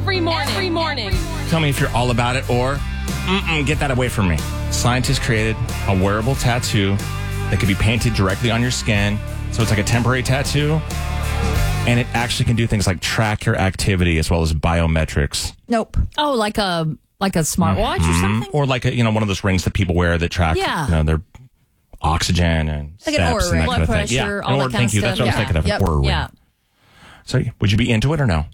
every morning. Tell me if you're all about it or get that away from me. Scientists created a wearable tattoo that could be painted directly on your skin. So it's like a temporary tattoo. And it actually can do things like track your activity as well as biometrics. Nope. Oh, like a smartwatch or something? Or like one of those rings that people wear that track their oxygen and like steps an Oura and ring. that Blood kind of thing. pressure, all that kind thank of you. stuff. That's what I was thinking of. Yep. An Oura ring. Yeah. So would you be into it or no?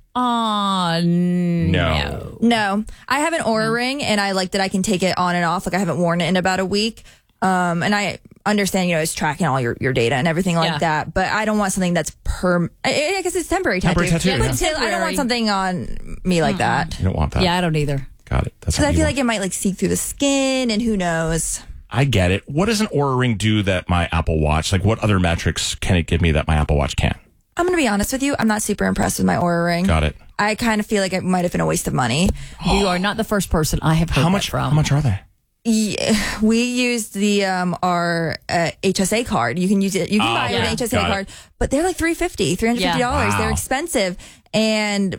No. No. I have an Oura ring, and I like that I can take it on and off. Like, I haven't worn it in about a week. And I understand, it's tracking all your data and everything like that. But I don't want something that's I guess it's temporary tattoo. Temporary tattoo, But yeah. still, I don't want something on me like that. You don't want that. Yeah, I don't either. Got it. That's Because I what you feel want. like it might seep through the skin, and who knows. I get it. What does an Oura ring do that my Apple Watch, like what other metrics can it give me that my Apple Watch can't? I'm going to be honest with you. I'm not super impressed with my Oura ring. Got it. I kind of feel like it might have been a waste of money. You are not the first person I have heard How much are they? Yeah, we used our HSA card. You can use it. You can buy an HSA Got it. card, but they're like $350. Yeah. Wow. They're expensive, and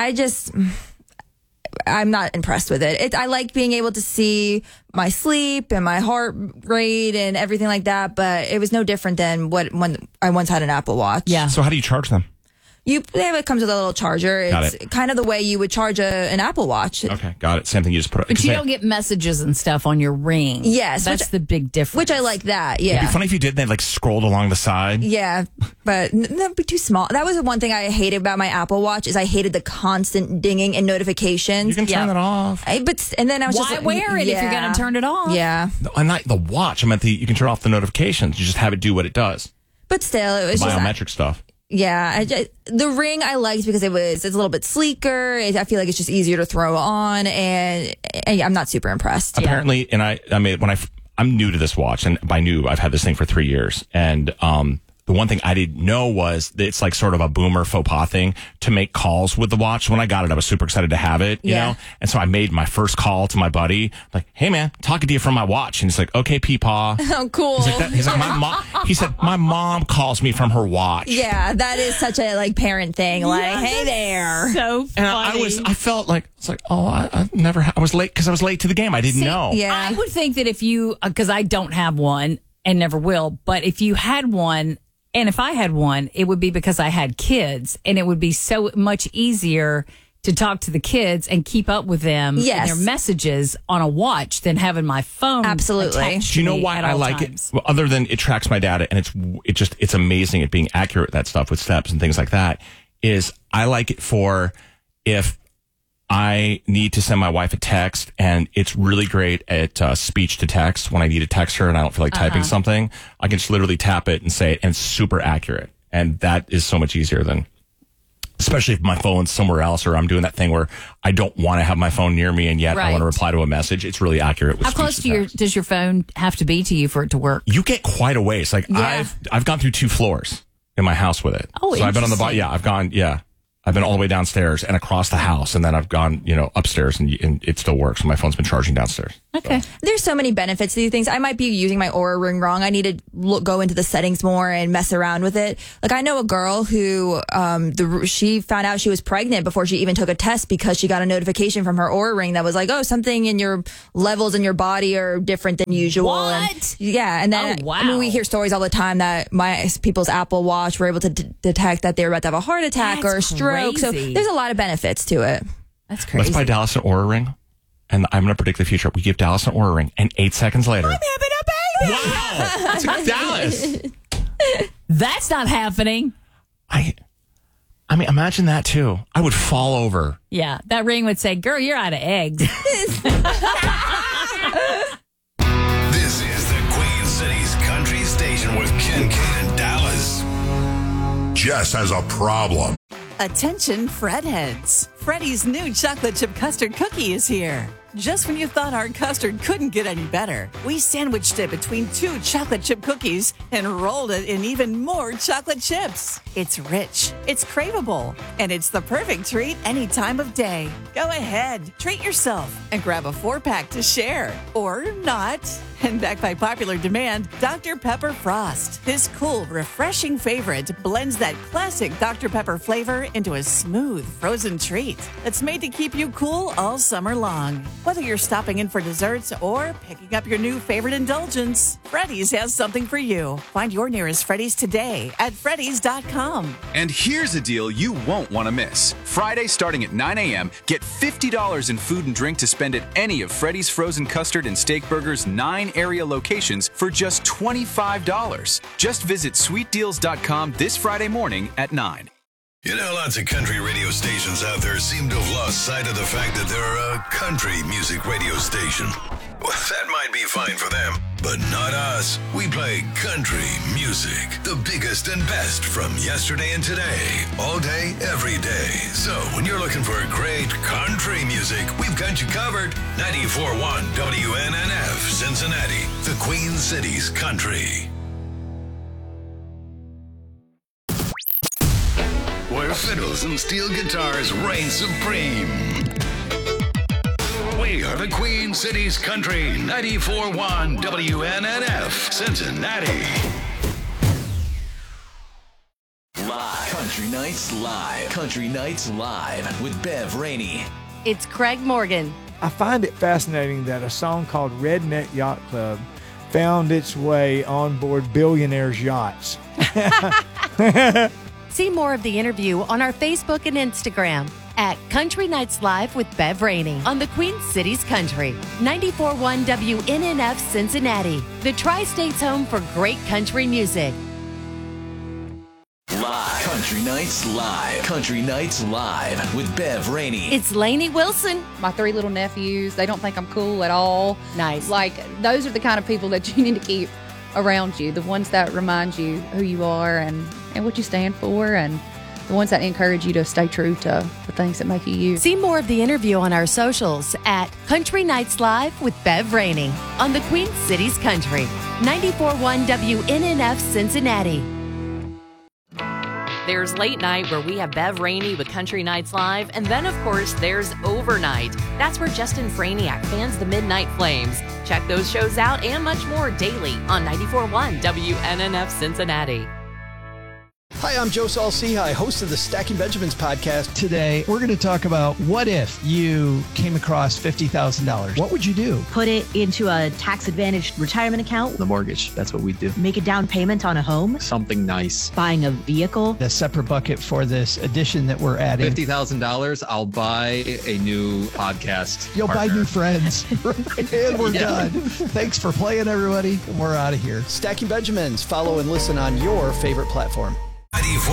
I'm not impressed with it. I like being able to see my sleep and my heart rate and everything like that, but it was no different than when I once had an Apple Watch. Yeah. So how do you charge them? It comes with a little charger. Got It's it. kind of the way you would charge an Apple Watch. Okay, got it. Same thing. You just put it. But you don't get messages and stuff on your ring. Yes, That's the big difference. Which I like that. Yeah. It'd be funny if you did. They scrolled along the side. Yeah, but that'd be too small. That was the one thing I hated about my Apple Watch is I hated the constant dinging and notifications. You can turn that off. And then I was Why just wear it if you're going to turn it off? Yeah, I'm not the watch. I meant you can turn off the notifications. You just have it do what it does. but still, it was just Biometric stuff. yeah. The ring I liked because it's a little bit sleeker. I feel like it's just easier to throw on, and I'm not super impressed. Apparently, and I'm new to this watch, and by new, I've had this thing for 3 years, and the one thing I didn't know was that it's like sort of a boomer faux pas thing to make calls with the watch. When I got it, I was super excited to have it, you know? And so I made my first call to my buddy, like, hey man, talking to you from my watch. And he's like, okay, Peepaw. Oh, cool. He's like, my mom, he said, my mom calls me from her watch. Yeah, that is such a parent thing. Hey there. So And funny. I felt like, it's like, oh, I was late because I was late to the game. I didn't know. Yeah. I would think that if you, because I don't have one and never will, but if you had one, and if I had one, it would be because I had kids, and it would be so much easier to talk to the kids and keep up with them and their messages on a watch than having my phone. Absolutely. attached Do you to know me why at I all like times. it? Well, other than it tracks my data and it's amazing at being accurate at that stuff with steps and things like that, is I like it for if I need to send my wife a text, and it's really great at speech to text. When I need to text her and I don't feel like typing something, I can just literally tap it and say it, and it's super accurate. And that is so much easier than, especially if my phone's somewhere else, or I'm doing that thing where I don't want to have my phone near me and yet I want to reply to a message. It's really accurate with How close speech to text. does your phone have to be to you for it to work? You get quite a ways. Like Yeah. I've gone through 2 floors in my house with it. Oh, so I've been on the interesting. I've been all the way downstairs and across the house, and then I've gone, upstairs, and it still works. My phone's been charging downstairs. Okay. There's so many benefits to these things. I might be using my Oura ring wrong. I need to go into the settings more and mess around with it. Like, I know a girl who she found out she was pregnant before she even took a test because she got a notification from her Oura ring that was like, oh, something in your levels in your body are different than usual. What? And then Oh, wow. I mean, we hear stories all the time that people's Apple Watch were able to detect that they were about to have a heart attack or a That's stroke. So crazy. there's a lot of benefits to it. That's crazy. Let's buy Dallas an Oura ring, and I'm going to predict the future. We give Dallas an Oura ring, and 8 seconds later, I'm having a baby. wow, that's a Dallas. That's not happening. I mean, imagine that too. I would fall over. Yeah, that ring would say, girl, you're out of eggs. This is the Queen City's country station with Ken and Dallas. Jess has a problem. Attention, Fred heads. Freddy's new chocolate chip custard cookie is here. Just when you thought our custard couldn't get any better, we sandwiched it between 2 chocolate chip cookies and rolled it in even more chocolate chips. It's rich, it's craveable, and it's the perfect treat any time of day. Go ahead, treat yourself and grab a 4-pack to share. Or not. And backed by popular demand, Dr. Pepper Frost. This cool, refreshing favorite blends that classic Dr. Pepper flavor into a smooth, frozen treat that's made to keep you cool all summer long. Whether you're stopping in for desserts or picking up your new favorite indulgence, Freddy's has something for you. Find your nearest Freddy's today at Freddy's.com. And here's a deal you won't want to miss. Friday starting at 9 a.m., get $50 in food and drink to spend at any of Freddy's Frozen Custard and Steak Burgers 9 area locations for just $25. Just visit sweetdeals.com this Friday morning at 9. You know, lots of country radio stations out there seem to have lost sight of the fact that they're a country music radio station. Well, that might be fine for them, but not us. We play country music, the biggest and best from yesterday and today, all day, every day. So when you're looking for great country music, we've got you covered. 94.1 WNNF, Cincinnati, the Queen City's country. Where fiddles and steel guitars reign supreme. We are the Queen City's country, 94.1 WNNF, Cincinnati. Live. Country Nights Live. Country Nights Live with Bev Rainey. It's Craig Morgan. I find it fascinating that a song called Redneck Yacht Club found its way on board billionaires' yachts. See more of the interview on our Facebook and Instagram at Country Nights Live with Bev Rainey on the Queen City's Country. 94.1 WNNF Cincinnati, the Tri-State's home for great country music. Live. Country Nights Live. Country Nights Live with Bev Rainey. It's Lainey Wilson. My 3 little nephews, they don't think I'm cool at all. Nice. Like, those are the kind of people that you need to keep around you, the ones that remind you who you are and what you stand for, and the ones that encourage you to stay true to the things that make you you. See more of the interview on our socials at Country Nights Live with Bev Rainey on the Queen City's Country. 94.1 WNNF Cincinnati. There's Late Night, where we have Bev Rainey with Country Nights Live. And then, of course, there's Overnight. That's where Justin Franiak fans the Midnight Flames. Check those shows out and much more daily on 94.1 WNNF Cincinnati. Hi, I'm Joe Saul-Sehy, host of the Stacking Benjamins podcast. Today, we're going to talk about what if you came across $50,000. What would you do? Put it into a tax-advantaged retirement account. The mortgage, that's what we do. Make a down payment on a home. Something nice. Buying a vehicle. A separate bucket for this addition that we're adding. $50,000, I'll buy a new podcast. You'll partner. buy new friends. And we're done. Thanks for playing, everybody. And we're out of here. Stacking Benjamins. Follow and listen on your favorite platform. 94.1